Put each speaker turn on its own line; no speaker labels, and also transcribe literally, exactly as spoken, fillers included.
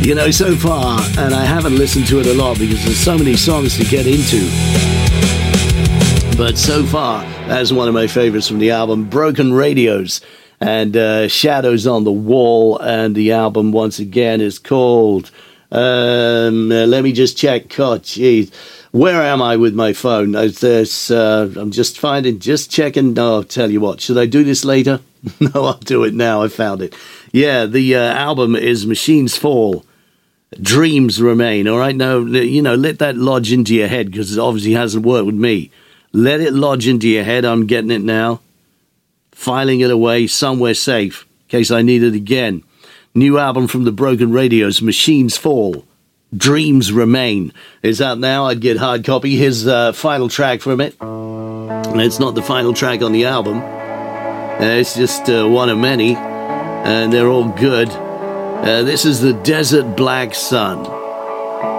You know, so far, and I haven't listened to it a lot because there's so many songs to get into, but so far, that's one of my favorites from the album, Broken Radios, and uh, Shadows on the Wall, and the album, once again, is called, um, uh, let me just check, oh, jeez, where am I with my phone? There's, uh, I'm just finding, just checking, no, I'll tell you what, should I do this later? No, I'll do it now, I found it. Yeah, the uh, album is Machines Fall, Dreams Remain. All right, now, you know, let that lodge into your head because it obviously hasn't worked with me. Let it lodge into your head. I'm getting it now. Filing it away somewhere safe in case I need it again. New album from the Broken Radios, Machines Fall, Dreams Remain, is out now. I'd get hard copy. Here's the final track from it. It's not the final track on the album. Uh, it's just uh, one of many, and they're all good. Uh, this is the Desert Black Sun.